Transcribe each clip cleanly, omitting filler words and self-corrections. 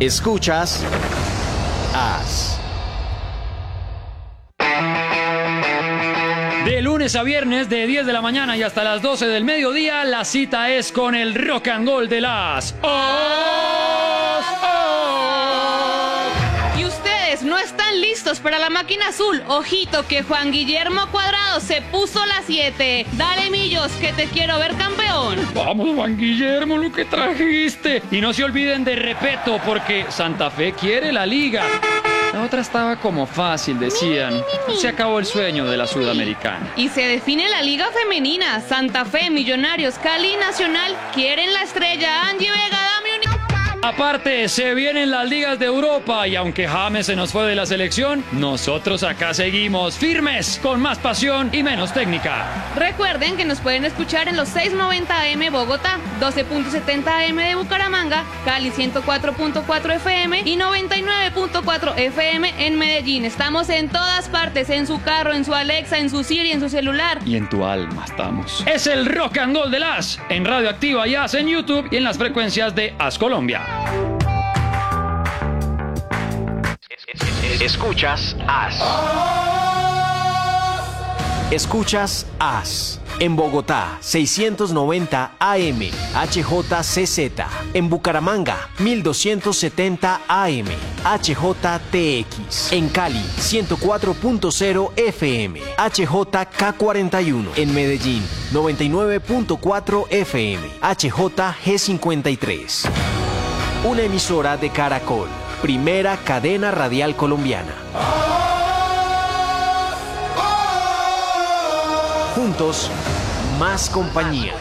Escuchas AS. De lunes a viernes, de 10 de la mañana y hasta las 12 del mediodía, la cita es con el Rock and Roll de las AS. Y ustedes no están listos para la máquina azul. Ojito que Juan Guillermo Cuadrado se puso las 7. Dale, Millos, que te quiero ver campeón. Vamos, Juan Guillermo, lo que trajiste. Y no se olviden de Repeto, porque Santa Fe quiere la liga. La otra estaba como fácil, decían. Se acabó el sueño de la Sudamericana. Y se define la liga femenina. Santa Fe, Millonarios, Cali, Nacional quieren la estrella. Angie Vega, dame un... Aparte, se vienen las ligas de Europa y aunque James se nos fue de la selección, nosotros acá seguimos firmes, con más pasión y menos técnica. Recuerden que nos pueden escuchar en los 690 AM Bogotá, 12.70 AM de Bucaramanga, Cali 104.4 FM y 99.4 FM en Medellín. Estamos en todas partes, en su carro, en su Alexa, en su Siri, en su celular. Y en tu alma estamos. Es el Rock and Roll de las en Radio Activa y AS en YouTube y en las frecuencias de AS Colombia. Escuchas AS. Escuchas AS. En Bogotá, 690 AM, HJCZ. En Bucaramanga, 1270 AM, HJTX. En Cali, 104.0 FM, HJK41. En Medellín, 99.4 FM, HJG53. Una emisora de Caracol, primera cadena radial colombiana. Juntos, más compañía.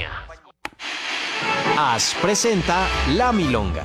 AS presenta La Milonga.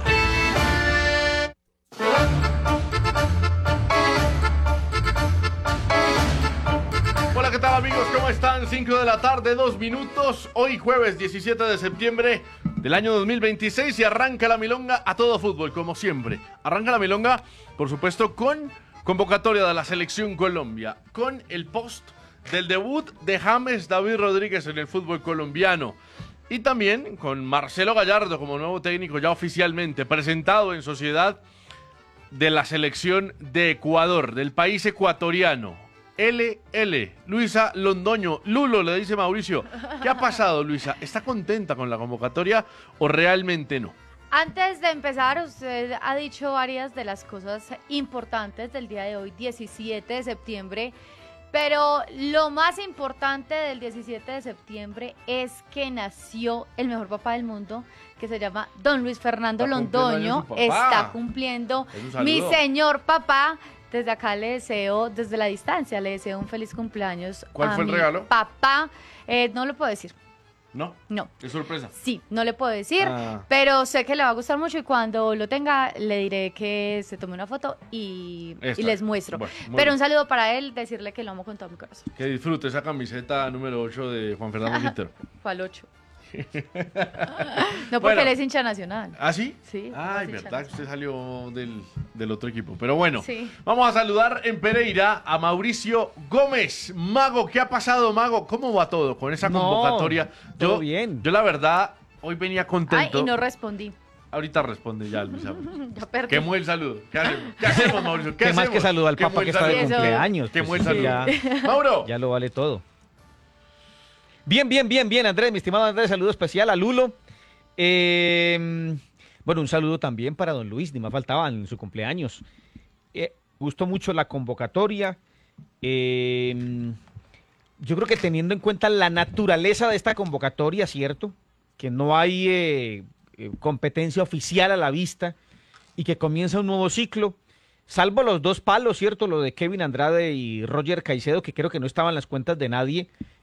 Hola, ¿qué tal, amigos? ¿Cómo están? 5 de la tarde, 2 minutos. Hoy jueves 17 de septiembre del año 2026 y arranca la Milonga a todo fútbol, como siempre. Arranca la Milonga, por supuesto, con convocatoria de la Selección Colombia, con el post del debut de James David Rodríguez en el fútbol colombiano y también con Marcelo Gallardo como nuevo técnico ya oficialmente presentado en sociedad de la Selección de Ecuador, del país ecuatoriano. LL, Luisa Londoño, Lulo, le dice Mauricio. ¿Qué ha pasado, Luisa? ¿Está contenta con la convocatoria o realmente no? Antes de empezar, usted ha dicho varias de las cosas importantes del día de hoy, 17 de septiembre, pero lo más importante del 17 de septiembre es que nació el mejor papá del mundo, que se llama Don Luis Fernando Londoño. Está cumpliendo mi señor papá. Desde acá le deseo, desde la distancia, le deseo un feliz cumpleaños. ¿Cuál fue el regalo? Papá, no lo puedo decir. ¿No? No. ¿Es sorpresa? Sí, no le puedo decir, pero sé que le va a gustar mucho y cuando lo tenga le diré que se tome una foto y les muestro. Bueno, pero un saludo para él, decirle que lo amo con todo mi corazón. Que disfrute esa camiseta número 8 de Juan Fernando Quintero. ¿Cuál 8? No, porque él es hincha nacional. ¿Ah, sí? Sí. Ay, verdad que usted salió del otro equipo. Pero bueno, sí. Vamos a saludar en Pereira a Mauricio Gómez. Mago, ¿qué ha pasado, Mago? ¿Cómo va todo con esa convocatoria? Todo bien. Yo la verdad, hoy venía contento. Ay, y no respondí. Ahorita responde ya, Luisa. Ya perdí. Quemó el saludo. ¿Qué hacemos, Mauricio? ¿Qué más que saludar al Papa que está de cumpleaños? Quemó el saludo. Mauro. Ya lo vale todo. Bien, Andrés, mi estimado Andrés, saludo especial a Lulo. Bueno, un saludo también para don Luis, ni más faltaba en su cumpleaños. Gustó mucho la convocatoria. Yo creo que teniendo en cuenta la naturaleza de esta convocatoria, ¿cierto? Que no hay competencia oficial a la vista y que comienza un nuevo ciclo, salvo los dos palos, ¿cierto? Lo de Kevin Andrade y Roger Caicedo, que creo que no estaban en las cuentas de nadie.